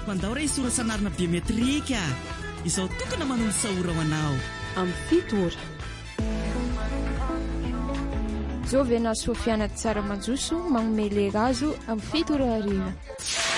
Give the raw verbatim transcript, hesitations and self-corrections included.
mandao ra isora sanarina biometrika izao tokana manolo sahora ho anao amin'ny fito ora Jovena Sofiana Tsara Manjoso magnome le razo amin'ny fito ora hariva